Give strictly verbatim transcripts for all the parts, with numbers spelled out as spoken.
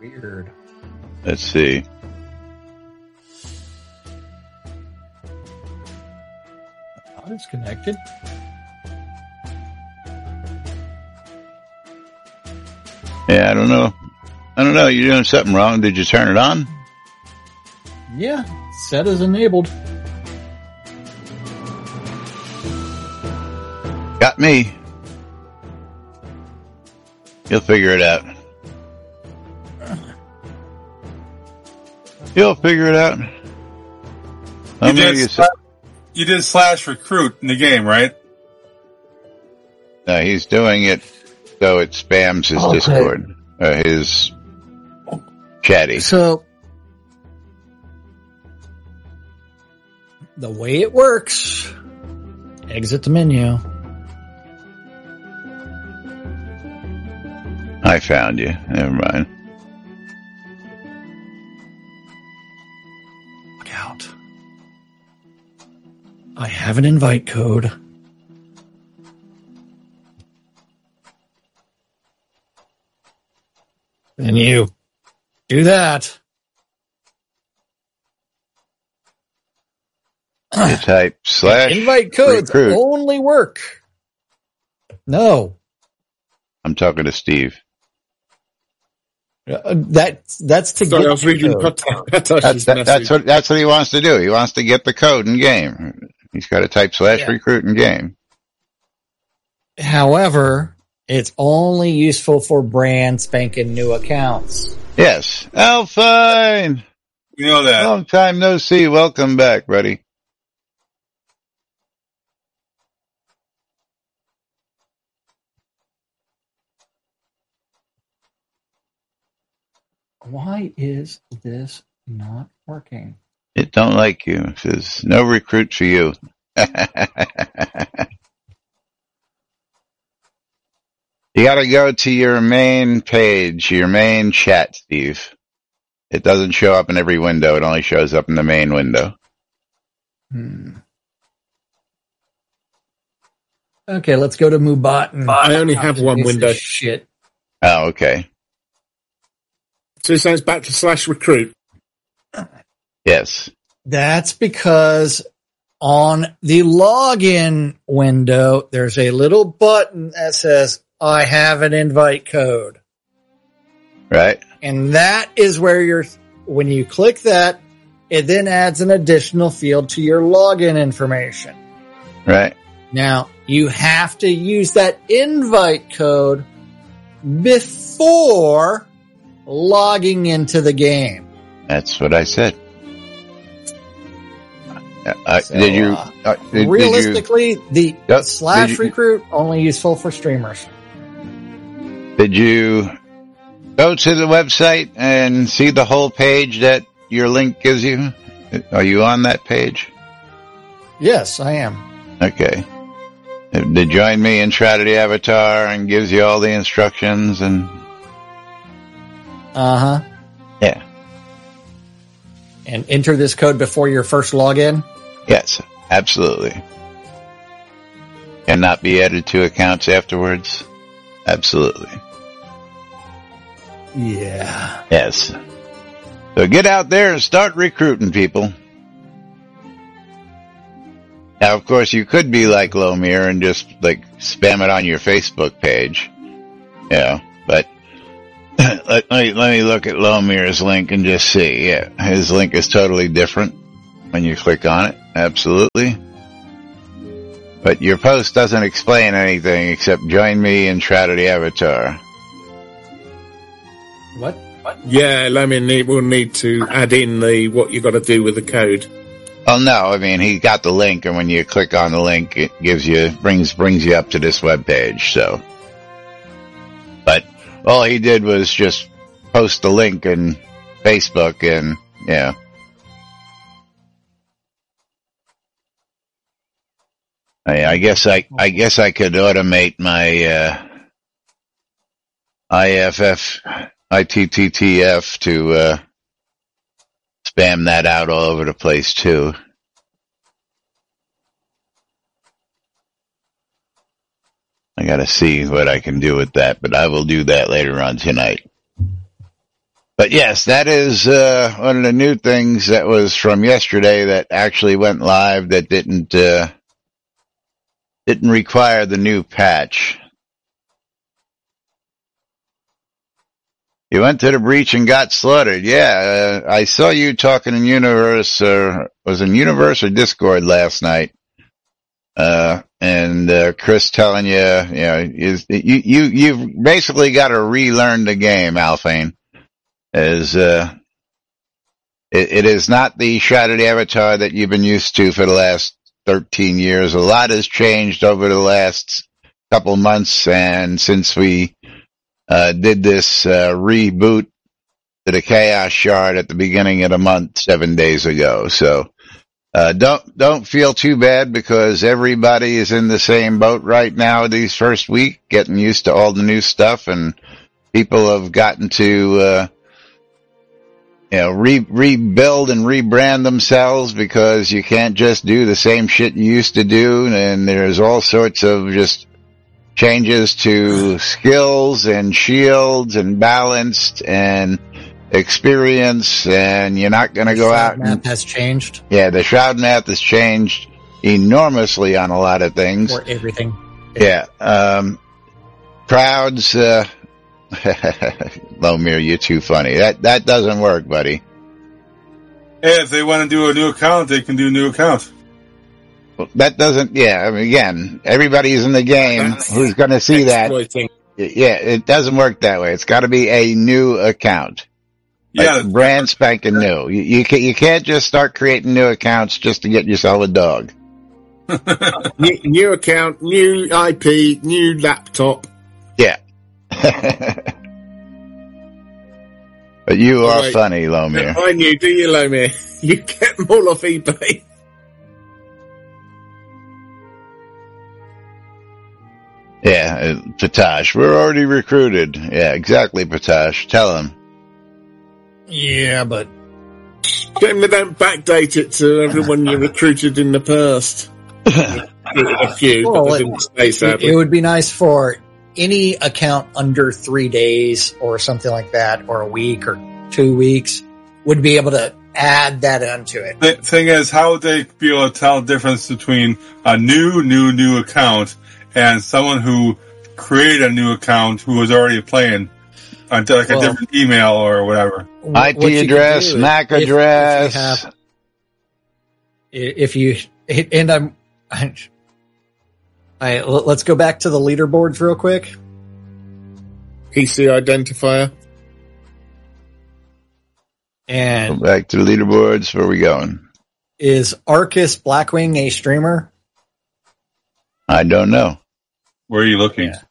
Weird. Let's see. Oh, it's connected. Yeah, I don't know. I don't know. You're doing something wrong. Did you turn it on? Yeah, set as enabled. Got me. You'll figure it out. You'll figure it out. You did, you, sla- you did slash recruit in the game, right? No, he's doing it so it spams his Okay. Discord, uh, his chatty. So, the way it works, exit the menu. I found you. Never mind. Look out. I have an invite code. And you do that. You type slash Invite codes recruit. only work. No. I'm talking to Steve. Uh, that that's to Sorry, get I was reading code. That's, Patash's that, message. that's what that's what he wants to do. He wants to get the code in game. He's got to type slash Yeah. recruit in game. However, it's only useful for brand spanking new accounts. Yes. Alfine! You know that. Long time no see. Welcome back, buddy. Why is this not working? It don't like you. It says no recruit for you. You gotta go to your main page, your main chat, Steve. It doesn't show up in every window. It only shows up in the main window. Hmm. Okay, let's go to Mubat. I only have one window. Shit. Oh, okay. So it sounds back to slash recruit. Yes. That's because on the login window, there's a little button that says, I have an invite code. Right? And that is where you're, when you click that, it then adds an additional field to your login information. Right. Now, you have to use that invite code before logging into the game. That's what I said. Uh, So, did you, uh, uh, did, Realistically, the Yep. slash Did you- recruit only useful for streamers. did you go to the website and see the whole page that your link gives you? Are you on that page? Yes, I am. Okay. They join me and try to the avatar and gives you all the instructions and Uh huh. yeah. And enter this code before your first login. Yes, absolutely. Cannot be added to accounts afterwards. Absolutely. Yeah. Yes. So get out there and start recruiting people. Now, of course, you could be like Lomir and just like spam it on your Facebook page. You know, but let, let, me, let me look at Lomir's link and just see. Yeah, his link is totally different when you click on it. Absolutely. But your post doesn't explain anything except join me and try to the avatar. What? Yeah, Lamin need, will need to add in the what you got to do with the code. Oh no, I mean he got the link, and when you click on the link, it gives you brings brings you up to this web page. So, but all he did was just post the link in Facebook, and yeah. I, I guess I I guess I could automate my uh, I F F I T T T F to uh, spam that out all over the place too. I gotta see what I can do with that, but I will do that later on tonight. But yes, that is uh, one of the new things that was from yesterday that actually went live that didn't uh, didn't require the new patch. You went to the breach and got slaughtered. Yeah, uh, I saw you talking in Universe, or was in Universe or Discord last night. Uh, and, uh, Chris telling you, you know, is, you, you, you've basically got to relearn the game, Alphane. Is, uh, it, it is not the shrouded avatar that you've been used to for the last thirteen years. A lot has changed over the last couple months, and since we, uh, did this, uh, reboot to the Chaos Shard at the beginning of the month, seven days ago. So, Uh, don't, don't feel too bad, because everybody is in the same boat right now these first week, getting used to all the new stuff, and people have gotten to, uh, you know, re, rebuild and rebrand themselves, because you can't just do the same shit you used to do, and there's all sorts of just changes to skills and shields and balanced and experience, and you're not going to go out and... The map has changed. Yeah, the Shroud map has changed enormously on a lot of things. Or everything. Yeah. Um, crowds, uh, Lomir, you're too funny. That, that doesn't work, buddy. Hey, if they want to do a new account, they can do a new account. Well, that doesn't, yeah, I mean, again, everybody's in the game who's going to see that. Yeah, it doesn't work that way. It's got to be a new account. Like, yeah, brand spanking new. You, you can't, you can't just start creating new accounts just to get yourself a dog. new, new account, new I P, new laptop. Yeah. But you are oh, funny, Lomir. I knew, do you, Lomir? You get them all off eBay. Yeah, uh, Patash, we're already recruited. Yeah, exactly, Patash. Tell him. Yeah, but... Then they don't backdate it to everyone you recruited in the past. A few, well, but they didn't stay, sadly. It would be nice for any account under three days or something like that, or a week or two weeks, would be able to add that onto it. The thing is, how would they be able to tell the difference between a new, new, new account and someone who created a new account who was already playing? Like well, a different email or whatever. I P address, M A C if, address. If you, have, if you, and I'm, I, I, let's go back to the leaderboards real quick. P C identifier. And go back to the leaderboards. Where are we going? Is Arcus Blackwing a streamer? I don't know. Where are you looking? Yeah.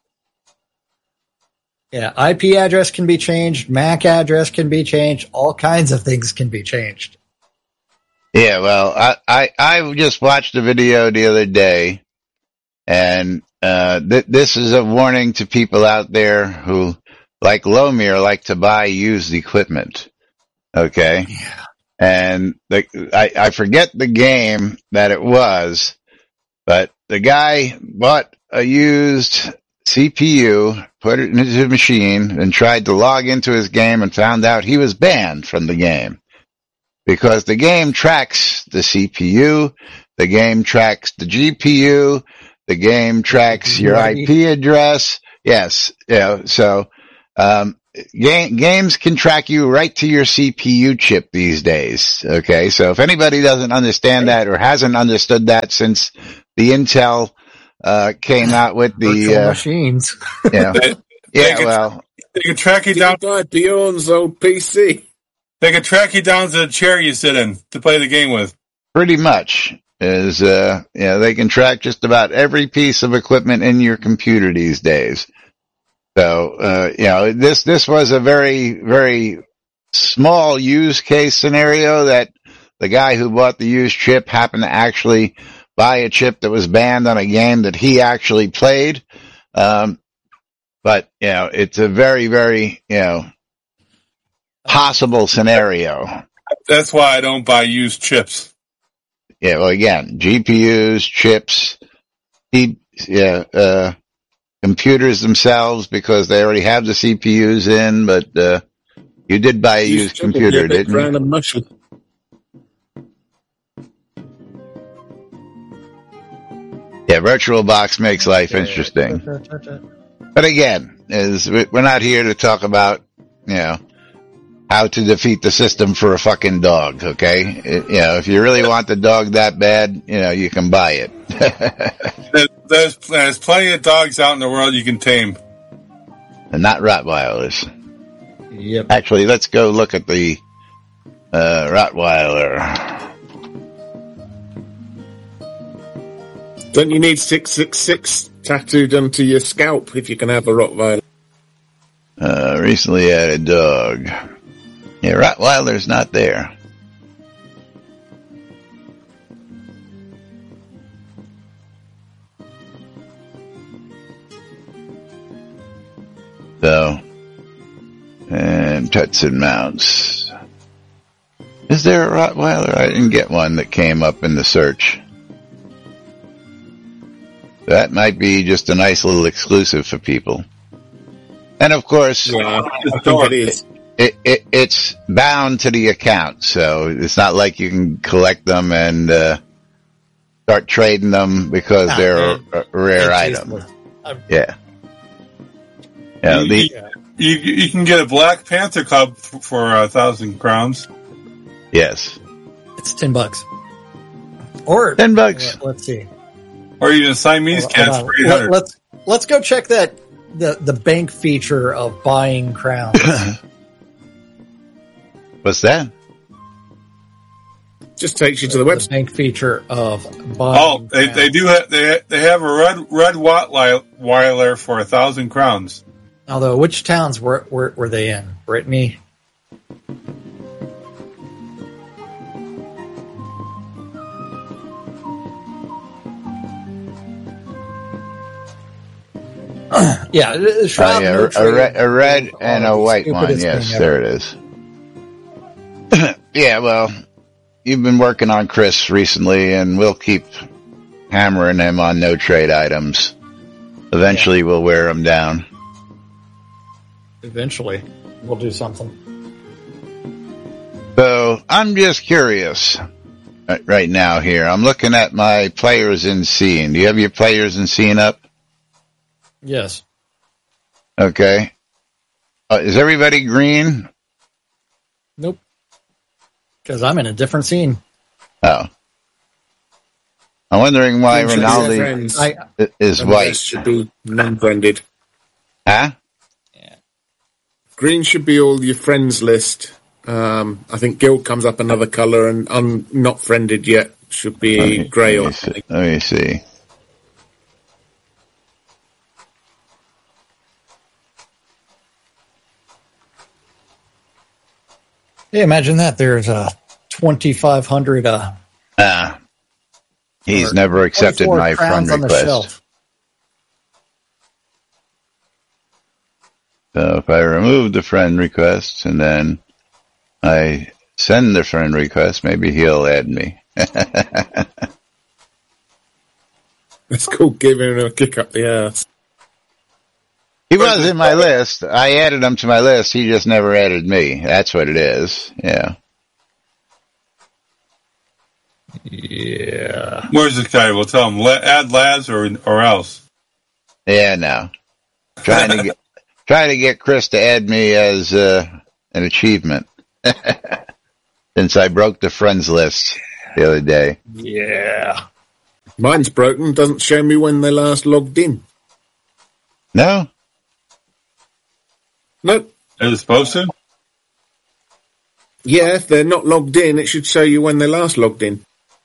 Yeah, I P address can be changed, M A C address can be changed, all kinds of things can be changed. Yeah, well, I, I, I just watched a video the other day, and uh, th- this is a warning to people out there who, like Lomir, like to buy used equipment. Okay? Yeah. And the, I, I forget the game that it was, but the guy bought a used C P U, put it into his machine, and tried to log into his game and found out he was banned from the game. Because the game tracks the C P U, the game tracks the G P U, the game tracks your I P address. Yes, you know, so, um, game, games can track you right to your C P U chip these days. Okay, so if anybody doesn't understand that or hasn't understood that since the Intel Uh, came out with the, uh, machines. Yeah. Yeah, can, well. They can track you down. Buy Bjorn's old P C. They can track you down to the chair you sit in to play the game with. Pretty much. Is, uh, you know, they can track just about every piece of equipment in your computer these days. So, uh, you know, this, this was a very, very small use case scenario that the guy who bought the used chip happened to actually buy a chip that was banned on a game that he actually played. Um, but, you know, it's a very, very, you know, possible scenario. That's why I don't buy used chips. Yeah, well, again, G P Us, chips, yeah, uh, computers themselves, because they already have the C P Us in, but, uh, You did buy a used computer, didn't you? Brown and mushy. Yeah, VirtualBox makes life interesting. But again, is we're not here to talk about, you know, how to defeat the system for a fucking dog, okay? It, you know, if you really want the dog that bad, you know, you can buy it. there's, there's plenty of dogs out in the world you can tame. And not Rottweilers. Yep. Actually, let's go look at the uh, Rottweiler. Don't you need six six six tattooed onto your scalp if you can have a Rottweiler? Uh, recently added dog. Yeah, Rottweiler's not there. So, and Tuts and Mounts. Is there a Rottweiler? I didn't get one that came up in the search. That might be just a nice little exclusive for people. And of course, yeah, I think it is. It, it, it's bound to the account, so it's not like you can collect them and uh, start trading them because nah, they're a, a rare item. Yeah. Yeah, you, the, you, you can get a Black Panther Cub for, for a thousand crowns. Yes. It's ten bucks. Or ten bucks. Let's see. Or even Siamese hold, cats hold for eight hundred. Let, let's let's go check that the the bank feature of buying crowns. What's that? Just takes you to the website. The bank feature of buying. Oh, they crowns. they do have they they have a red red Rottweiler for a thousand crowns. Although, which towns were were, were they in? Brittany. yeah, Shroud, uh, yeah no a, red, a red and a white one. Yes, there it is. Yeah, well, you've been working on Chris recently, and we'll keep hammering him on no trade items. Eventually, yeah. we'll wear him down. Eventually, we'll do something. So, I'm just curious right now here. I'm looking at my players in scene. Do you have your players in scene up? Yes. Okay. Uh, is everybody green? Nope. Because I'm in a different scene. Oh. I'm wondering why Ronaldo I, is white. Should be non-branded. Huh? Yeah. Green should be all your friends list. Um, I think Guild comes up another colour, and un, not friended yet should be grey or something. Let me see. Yeah, imagine that. There's a twenty-five hundred. Uh, uh, he's never accepted my friend request. So if I remove the friend request and then I send the friend request, maybe he'll add me. It's called giving him a kick up the ass. He was in my list. I added him to my list. He just never added me. That's what it is. Yeah. Yeah. Where's this guy? We'll tell him add Laz or or else. Yeah, no. Trying to get trying to get Chris to add me as uh, an achievement. Since I broke the friends list the other day. Yeah. Mine's broken. Doesn't show me when they last logged in. No. Nope. Is it supposed to? Yeah, if they're not logged in, it should show you when they last logged in.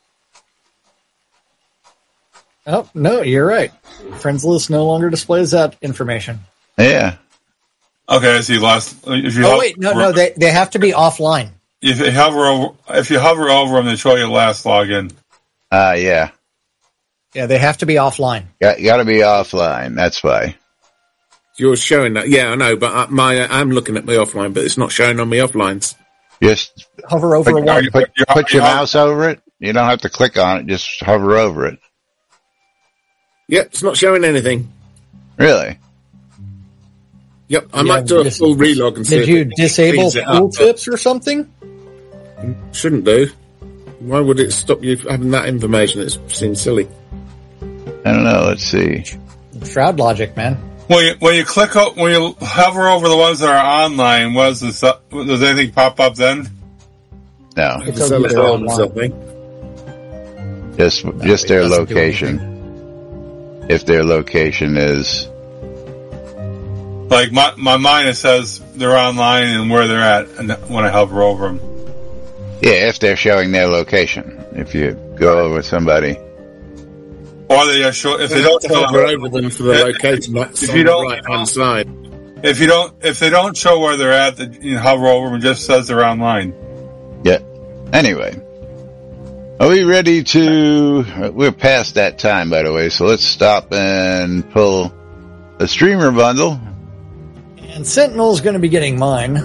Oh, no, you're right. Friends list no longer displays that information. Yeah. Okay, I see. Last. If you oh, wait, no, no, they they have to be offline. If you hover over, if you hover over them, they show you last login. Uh, yeah. Yeah, they have to be offline. Got, got to be offline. That's why. You're showing that. Yeah, I know, but my I'm looking at my offline, but it's not showing on my offlines. Just hover over put, one. Put, put your mouse over it. You don't have to click on it. Just hover over it. Yep, it's not showing anything. Really? Yep, I Yeah, might do a dis- full relog and see Did if you it disable cleans it up, pool but tips or something? Shouldn't do. Why would it stop you having that information? It seems silly. I don't know. Let's see. Shroud logic, man. When you, when you click, o- when you hover over the ones that are online, was this, uh, does anything pop up then? No, It's It's okay, a they're on online. something. just just their it doesn't do location. If their location is Like my my mine, it says they're online and where they're at, and when I hover over them. yeah, if they're showing their location. If you go over somebody, Or they just show, if they don't show, hover over them for the location, that's If on you the don't- right hand side. if you don't, if they don't show where they're at, the, you hover over them, it just says they're online. yeah. Anyway, are we ready to? We're past that time, by the way. So let's stop and pull a streamer bundle. And Sentinel's going to be getting mine.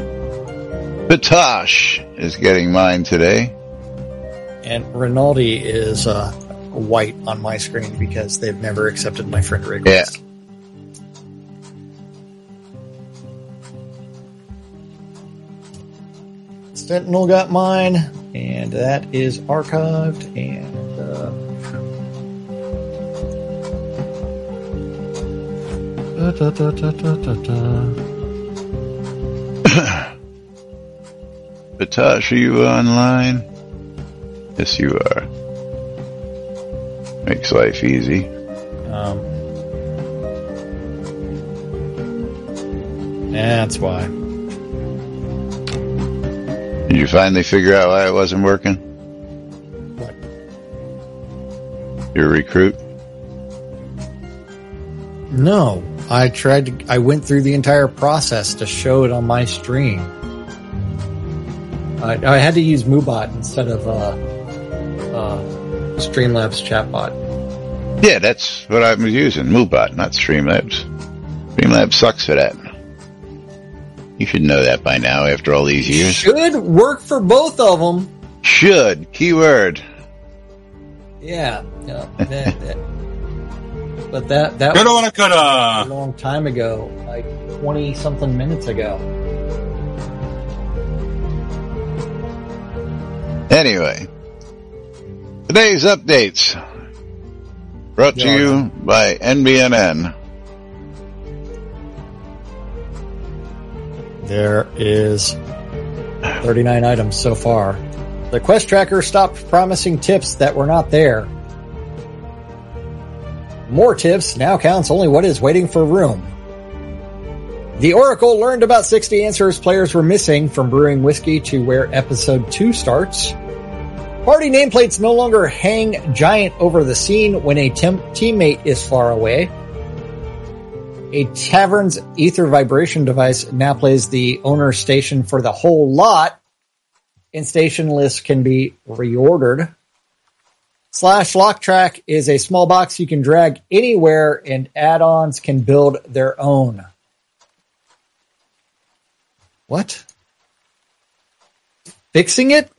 Patosh is getting mine today. And Rinaldi is uh, white on my screen because they've never accepted my friend request. Sentinel got mine, and that is archived, and uh, da, da, da, da, da, da. Patosh, are you online? Yes, you are. Makes life easy. Um, that's why. Did you finally figure out why it wasn't working? What? Your recruit? No, I tried to. I went through the entire process to show it on my stream. I, I had to use Moobot instead of uh, uh, Streamlabs chatbot. Yeah, that's what I was using. Moobot, not Streamlabs. Streamlabs sucks for that. You should know that by now after all these years. Should work for both of them. Should. Keyword. Yeah, yeah. That, that, but that that Good was on a good, a uh, long time ago, like twenty something minutes ago. Anyway, today's updates brought to Yeah. you by N B N N. There is thirty-nine items so far. The quest tracker stopped promising tips that were not there. More tips now counts only what is waiting for room. The Oracle learned about sixty answers players were missing from brewing whiskey to where episode two starts. Party nameplates no longer hang giant over the scene when a temp- teammate is far away. A tavern's ether vibration device now plays the owner's station for the whole lot, and station lists can be reordered. Slash Lock Track is a small box you can drag anywhere, and add-ons can build their own. What? Fixing it?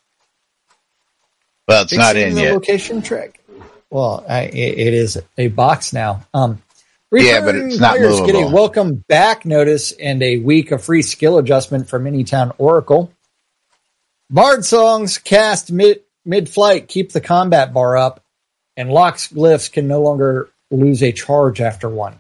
Well, it's not Fixing in the yet. location track. Well, I, it, it is a box now. Um, Yeah, but returning it's not players get a movable. welcome back notice and a week of free skill adjustment from Anytown Oracle. Bard songs cast mid mid flight keep the combat bar up, and Locks glyphs can no longer lose a charge after one.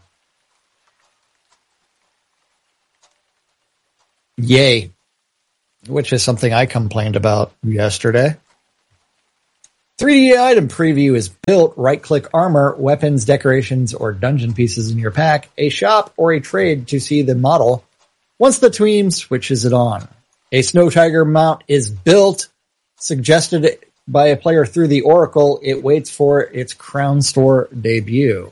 Yay. Which is something I complained about yesterday. three D item preview is built. Right-click armor, weapons, decorations, or dungeon pieces in your pack, a shop, or a trade to see the model. Once the team switches it on. A Snow Tiger mount is built, suggested by a player through the Oracle. It waits for its Crown Store debut.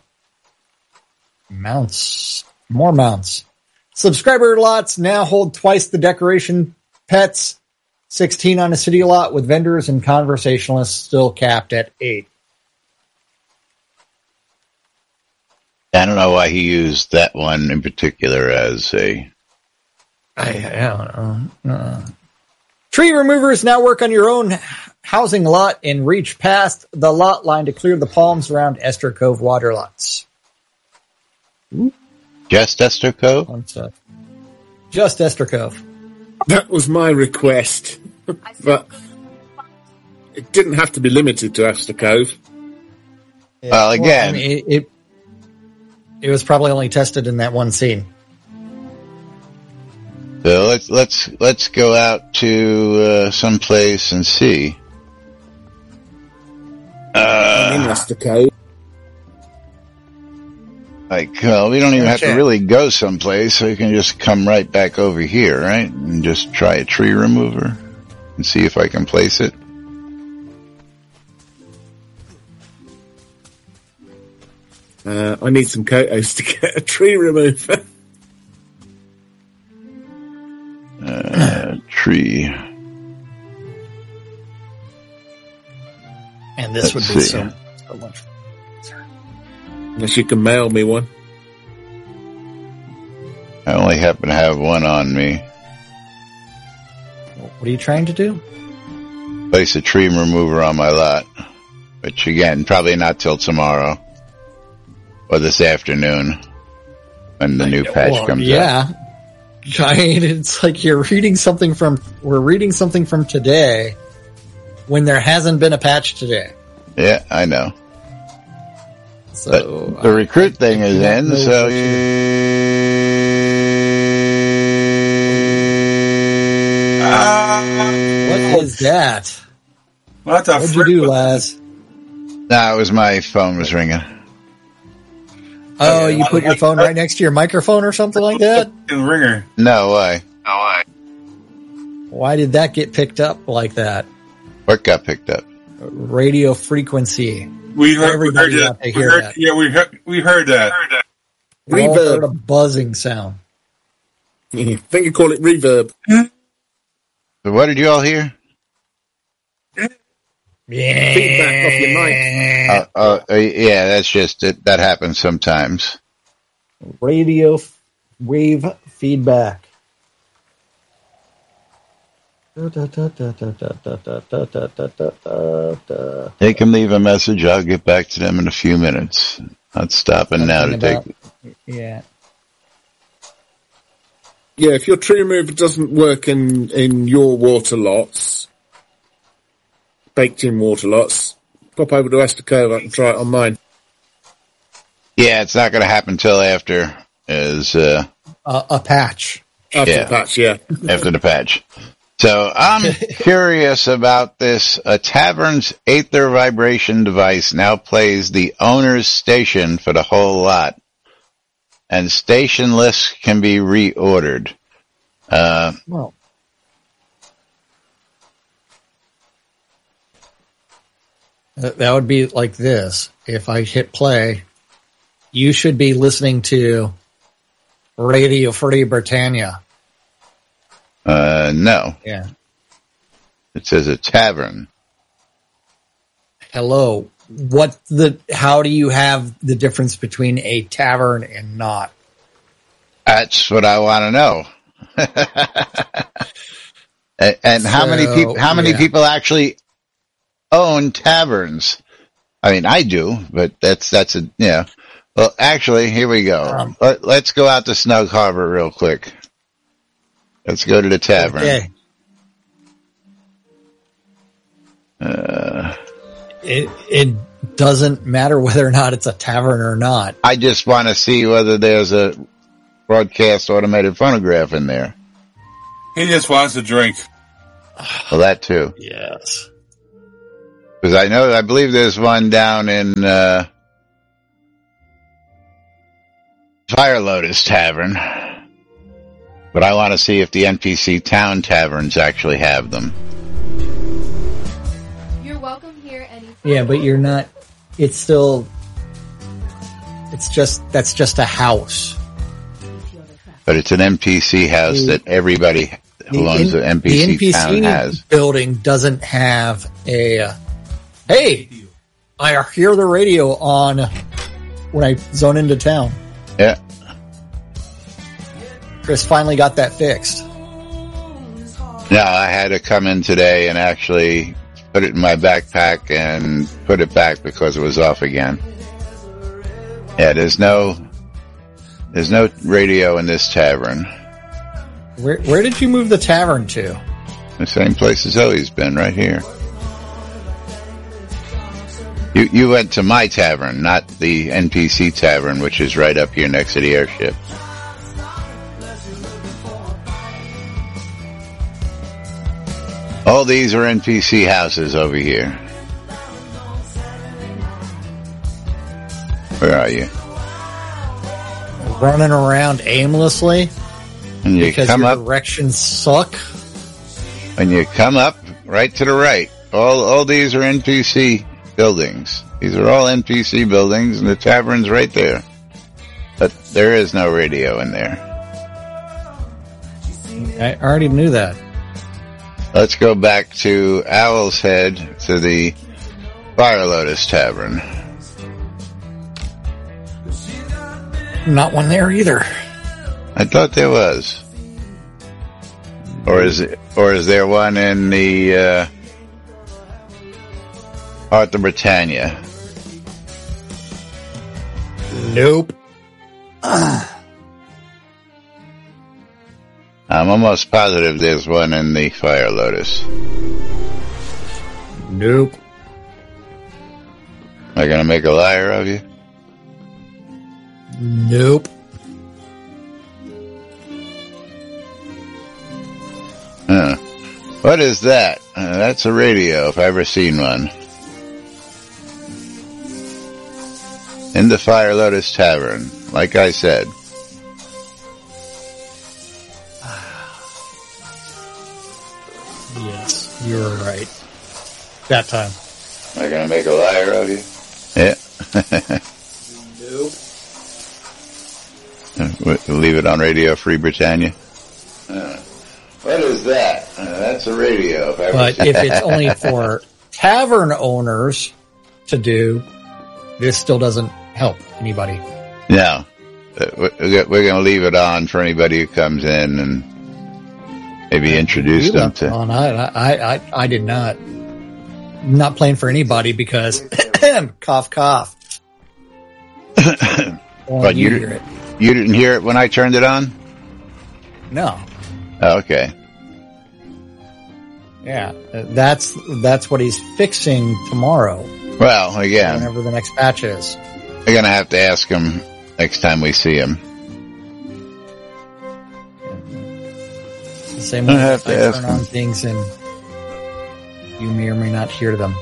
Mounts. More mounts. Subscriber lots now hold twice the decoration pets. sixteen on a city lot with vendors and conversationalists still capped at eight. I don't know why he used that one in particular as a... I, I don't know. Uh, tree removers now work on your own housing lot and reach past the lot line to clear the palms around Esther Cove water lots. Ooh. Just Esther Cove? One sec. Just Esther Cove. That was my request, but it didn't have to be limited to Esther Cove. Yeah, Well, again- I mean, it, it it was probably only tested in that one scene. So let's let's let's go out to uh, some place and see. I'm in Uh, Esther Cove. like, well, we don't even have to Okay. really go someplace, so we can just come right back over here, right? And just try a tree remover and see if I can place it. Uh, I need some Kotos to get a tree remover. Uh, tree. And this Let's would be see. so, so much. Unless you can mail me one. I only happen to have one on me. What are you trying to do? Place a tree remover on my lot. Which again, probably not till tomorrow. Or this afternoon. When the new patch Well, comes out. yeah. I mean, it's like you're reading something from, we're reading something from today when there hasn't been a patch today. Yeah, I know. So But the recruit I- thing I is do not in, know so what you- What is that? What the What'd you frick do, was Laz? Nah, it was my phone was ringing. Oh, you put your phone right next to your microphone or something like that? the ringer? No, why? Why did that get picked up like that? What got picked up? Radio frequency. We heard, we heard Everybody that. got to We hear heard, that. yeah, we heard, we heard that. We all Reverb. heard a buzzing sound. I think you call it reverb. So what did you all hear? Yeah. Feedback off your mic. Uh, uh, uh, yeah, that's just it. That happens sometimes. Radio f- wave feedback. They can leave a message. I'll get back to them in a few minutes. Not stopping now to Something take. about- Yeah. Yeah, if your tree remover doesn't work in, in your water lots, baked in water lots, pop over to Esther Cove. I can try it on mine. Yeah, it's not going to happen till after is uh, Uh, a patch. After Yeah. the patch, yeah. after the patch. So I'm curious about this. A tavern's Aether vibration device now plays the owner's station for the whole lot, and station lists can be reordered. Uh, Well, th- that would be like this. If I hit play, you should be listening to Radio Free Britannia. uh, no, Yeah. it says a tavern. Hello. What the, how do you have the difference between a tavern and not? That's what I want to know. and, and how many So, people? How many yeah. people actually own taverns? I mean, I do, but that's that's a yeah. Well, actually, here we go. Um, Let, let's go out to Snug Harbor real quick. Let's go to the tavern. Okay. Uh, It, it doesn't matter whether or not it's a tavern or not. I just want to see whether there's a broadcast automated phonograph in there. He just wants to drink. Well, that too. Yes. Because I know, I believe there's one down in, uh, Fire Lotus Tavern. But I want to see if the N P C town taverns actually have them. You're welcome here anytime. Yeah, but you're not, it's still, it's just, that's just a house. But it's an N P C house The- that everybody who owns in- the N P C, the N P C town has. building doesn't have a, uh, hey, I hear the radio on when I zone into town. Yeah. Chris finally got that fixed. No, I had to come in today and actually put it in my backpack and put it back because it was off again. Yeah, there's no, There's no radio in this tavern. Where where did you move the tavern to? The same place it's always been, right here. You you went to my tavern, not the N P C tavern, which is right up here next to the airship. All these are N P C houses over here. Where are you? Running around aimlessly And you because come your up, directions suck. and you come up right to the right. All all these are N P C buildings. These are all N P C buildings, and the tavern's right there. But there is no radio in there. I already knew that. Let's go back to Owl's Head, to the Fire Lotus Tavern. Not one there either. I thought there was. Or is it, or is there one in the, uh, Heart of Britannia? Nope. I'm almost positive there's one in the Fire Lotus. Nope. Am I gonna make a liar of you? Nope. Huh. What is that? Uh, that's a radio, if I've ever seen one. In the Fire Lotus Tavern, like I said. Yes, you're right. That time. Am I gonna make a liar of you? Yeah. Nope. We'll leave it on Radio Free Britannia. Uh, what is that? Uh, that's a radio. If I ever But seen- if it's only for tavern owners to do, this still doesn't help anybody. No. Uh, We're we're gonna leave it on for anybody who comes in and maybe introduce You them left it to. on. I, I, I, I did not. I'm not playing for anybody because cough, cough. Only But you- hear it. You didn't hear it when I turned it on? No. Oh, okay. Yeah, uh, that's that's what he's fixing tomorrow. Well, again, Whenever the next patch is. we're gonna have to ask him next time we see him. The same I way have I to ask turn on him. things and you may or may not hear them.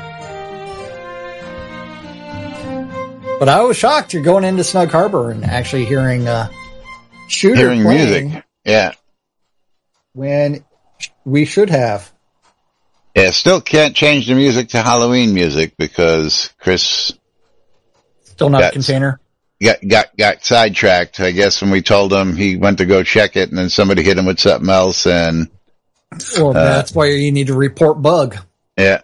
But I was shocked you're going into Snug Harbor and actually hearing uh, Shooter Hearing playing music. Yeah. when we should have. Yeah, still can't change the music to Halloween music because Chris Still not a That's- container. got, got, got sidetracked. I guess when we told him he went to go check it and then somebody hit him with something else and Well, Uh, that's why you need to report bug. yeah.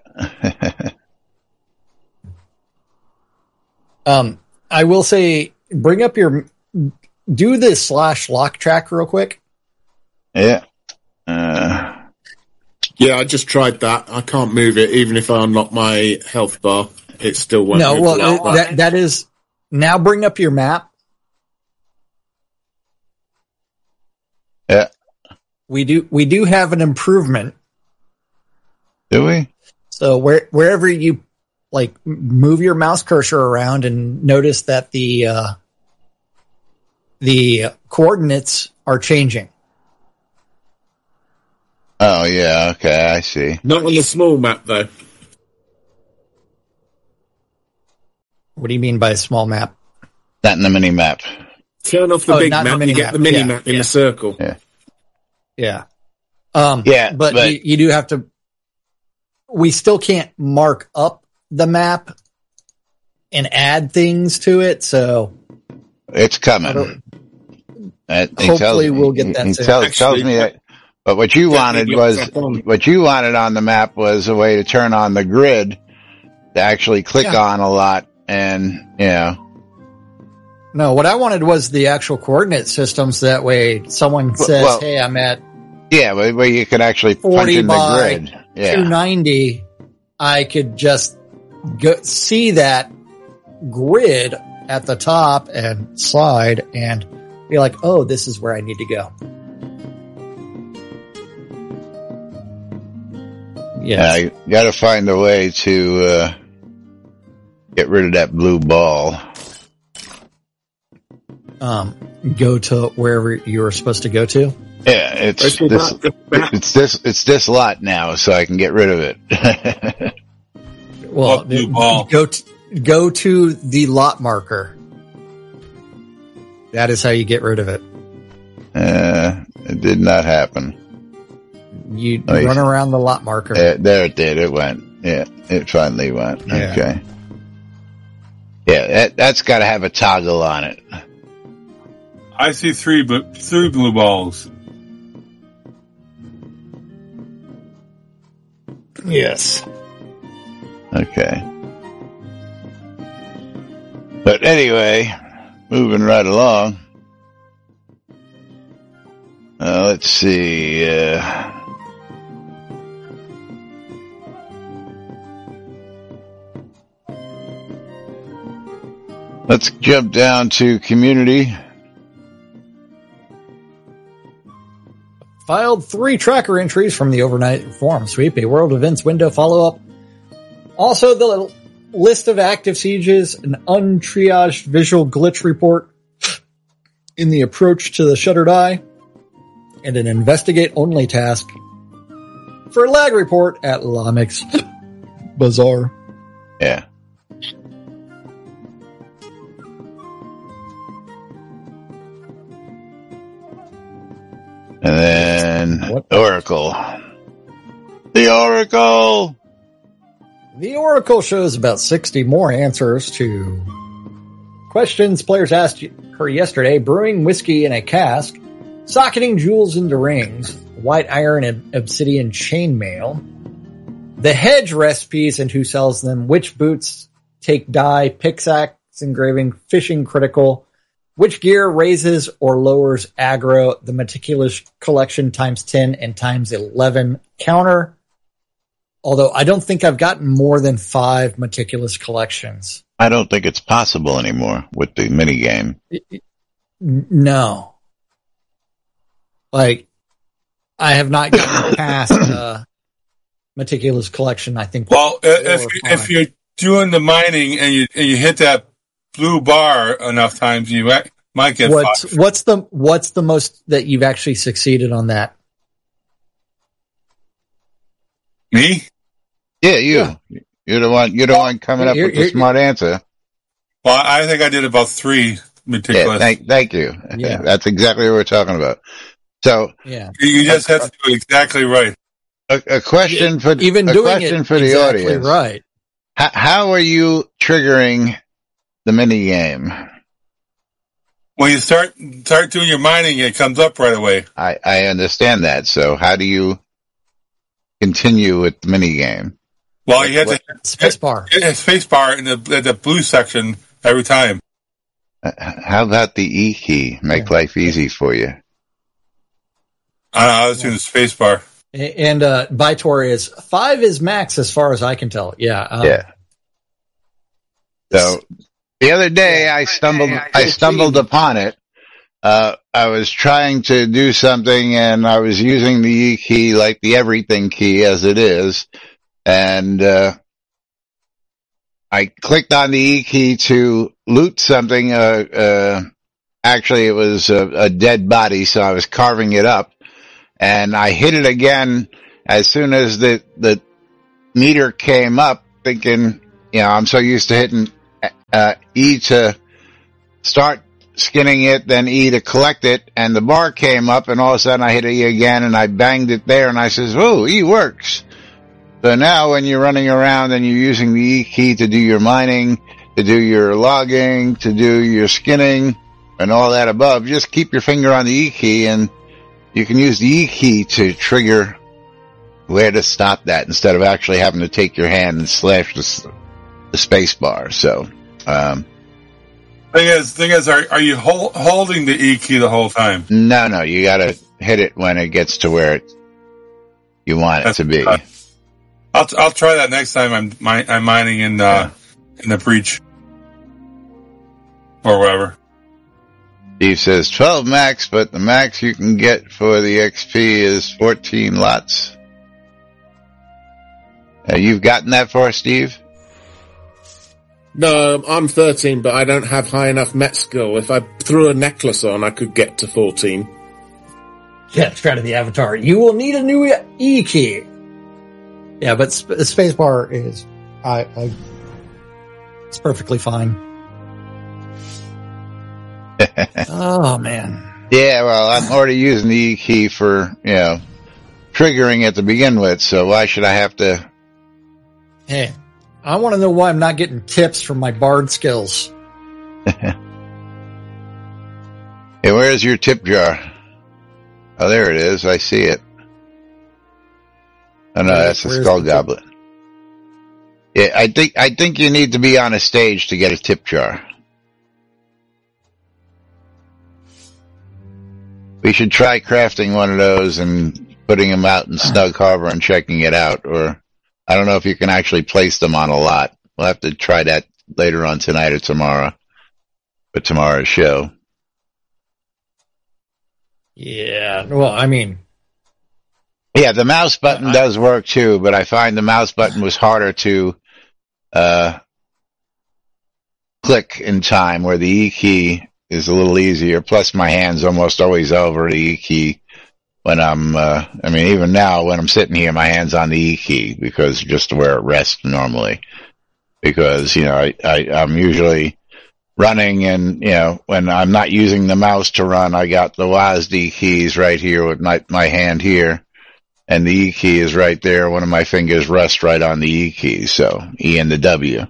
Um, I will say, bring up your, do this slash lock track real quick. yeah. Uh, Yeah, I just tried that. I can't move it, even if I unlock my health bar. It still won't No, move well, the uh, lock bar. that, that is, now bring up your map. yeah. We do, we do have an improvement. Do we? So where, wherever you like move your mouse cursor around and notice that the, uh, the coordinates are changing. Oh, yeah. Okay. I see. Not on the small map, though. What do you mean by a small map? Not in the mini map. Turn off the Oh, big not the map, mini you get map. the mini Yeah, map in yeah. the circle. Yeah. Um, Yeah, but, but- you, you do have to, we still can't mark up the map and add things to it. So It's I coming. don't- Uh, he Hopefully tells me- we'll get that He, he soon. tells, Actually, tells me that. But what you Get wanted the was laptop on. what you wanted on the map was a way to turn on the grid to actually click Yeah. on a lot, and you know, no, what I wanted was the actual coordinate systems. That way someone says, well- hey, I'm at yeah, where, where you could actually punch forty in the by grid. two Yeah, ninety. I could just go see that grid at the top and slide and be like, oh, this is where I need to go. Yeah, you got to find a way to uh, get rid of that blue ball. Um, go to wherever you were supposed to go to. Yeah, it's this, it's this it's this lot now, so I can get rid of it. Well, oh, blue ball. go to, go to the lot marker. That is how you get rid of it. Uh, it did not happen. You Oh, run you- around the lot marker. Uh, there it did. It went. Yeah, it finally went. Yeah. Okay. Yeah, that, that's got to have a toggle on it. I see three, but three blue balls. Yes. Okay. But anyway, moving right along. Uh, let's see. Uh, let's jump down to community. Filed three tracker entries from the overnight forum sweep, a world events window follow-up. Also, the list of active sieges, an untriaged visual glitch report in the approach to the Shuttered Eye, and an investigate-only task for a lag report at Lamek's Bazaar. Yeah. And then What? Oracle. The Oracle! The Oracle shows about sixty more answers to questions players asked her yesterday. Brewing whiskey in a cask, socketing jewels into rings, white iron and obsidian chainmail, the hedge recipes and who sells them, which boots take dye, pickaxe engraving, fishing critical, which gear raises or lowers aggro, the meticulous collection times ten and times eleven counter. Although I don't think I've gotten more than five meticulous collections. I don't think it's possible anymore with the minigame. No. Like, I have not gotten past uh, meticulous collection, I think. Well, four if or you, five. if you're doing the mining and you and you hit that blue bar enough times, you might, might get What's, five. what's the, what's the most that you've actually succeeded on that? Me? Yeah, you. Yeah. You're the one, you're the one coming up You're- with the you're- smart answer. Well, I think I did about three Yeah, meticulous. thank, thank you. Yeah. That's exactly what we're talking about. So, Yeah. you just have to do it exactly right. a, a question for, Even a doing question it for the exactly audience. right. How, how are you triggering the minigame? When you start start doing your mining, it comes up right away. I, I understand that. So how do you continue with the minigame? Well, you have What- to Space bar. hit a space bar in the, the blue section every time. Uh, How about the E key? Make Yeah. life easy for you. I, I was doing the space bar. A- And, uh, Vitor is five is max as far as I can tell. Yeah. Um, Yeah. So the other day I stumbled, I stumbled upon it. Uh, I was trying to do something and I was using the E key like the everything key as it is. And, uh, I clicked on the E key to loot something. Uh, uh, actually it was a, a dead body. So I was carving it up and I hit it again as soon as the, the meter came up, thinking, you know, I'm so used to hitting uh, E to start skinning it, then E to collect it, and the bar came up, and all of a sudden I hit E again, and I banged it there, and I says, oh, E works. So now when you're running around and you're using the E key to do your mining, to do your logging, to do your skinning, and all that above, just keep your finger on the E key, and you can use the E key to trigger where to stop that instead of actually having to take your hand and slash the, the space bar. So, um, Thing is, thing is, are are you hol- holding the E key the whole time? no, no, you gotta hit it when it gets to where it, you want it That's to be. uh, I'll I'll try that next time I'm mi- I'm mining in uh, in the breach. or whatever. Steve says twelve max, but the max you can get for the X P is fourteen lots. Uh, you've gotten that far, Steve? No, I'm thirteen, but I don't have high enough Met skill. If I threw a necklace on, I could get to fourteen. Yeah, try to the avatar. You will need a new E key. Yeah, but sp- spacebar is, I, I, it's perfectly fine. Oh man. Yeah, well, I'm already using the E key for, you know, triggering it to begin with, so why should I have to? Hey, I want to know why I'm not getting tips from my bard skills. Hey, where's your tip jar? Oh, there it is. I see it. Oh no, that's the skull goblet. Yeah, I think, I think you need to be on a stage to get a tip jar. We should try crafting one of those and putting them out in Snug Harbor and checking it out. Or I don't know if you can actually place them on a lot. We'll have to try that later on tonight or tomorrow for tomorrow's show. Yeah, well, I mean... Yeah, the mouse button does work too, but I find the mouse button was harder to uh click in time, where the E key is a little easier. Plus, my hand's almost always over the E key when I'm, uh, I mean, even now when I'm sitting here, my hand's on the E key because just where it rests normally. Because, you know, I, I, I'm usually running and, you know, when I'm not using the mouse to run, I got the W A S D keys right here with my, my hand here. And the E key is right there. One of my fingers rests right on the E key. So E and the W.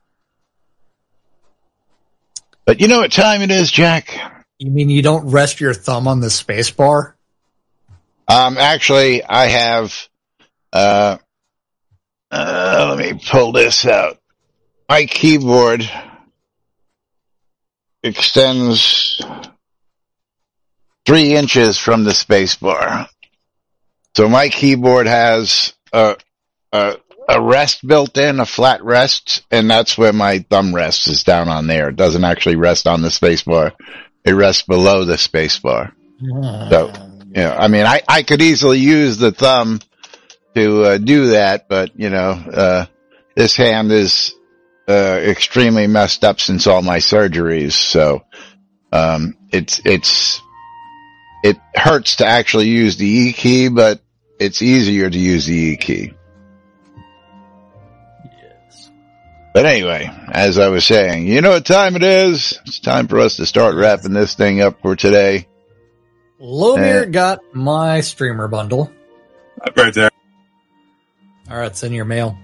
But you know what time it is, Jack? You mean you don't rest your thumb on the space bar? Um, actually, I have, uh, uh, let me pull this out. My keyboard extends three inches from the space bar. So my keyboard has a, a, a rest built in, a flat rest, and that's where my thumb rests, is down on there. It doesn't actually rest on the space bar. It rests below the space bar. Uh, So, you know, I mean, I, I could easily use the thumb to uh, do that, but, you know, uh, this hand is uh, extremely messed up since all my surgeries. So, um, it's, it's, it hurts to actually use the E key, but it's easier to use the E key. yes. But anyway, as I was saying, you know what time it is? It's time for us to start wrapping this thing up for today. Lomir Uh, got my streamer bundle. Right there. All right, it's in your mail.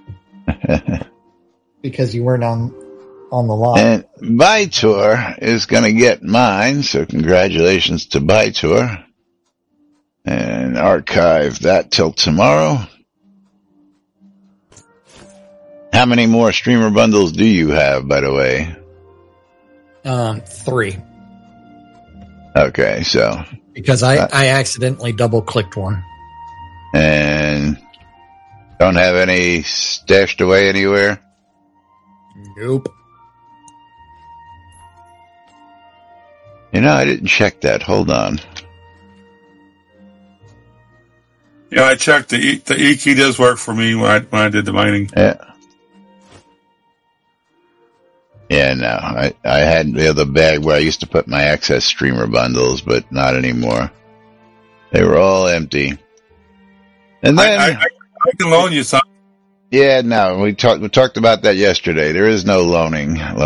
Because you weren't on on the line. And Bytor is going to get mine, so congratulations to Bytor. And archive that till tomorrow. How many more streamer bundles do you have, by the way? Um, three. Okay, so. Because I, Uh, I accidentally double clicked one. And don't have any stashed away anywhere? Nope. You know, I didn't check that. Hold on. Yeah, I checked. The E, the E key does work for me when I when I did the mining. Yeah. Yeah, no. I, I had the other bag where I used to put my excess streamer bundles, but not anymore. They were all empty. And then, I, I, I can loan you some. yeah, no, we talked we talked about that yesterday. There is no loaning.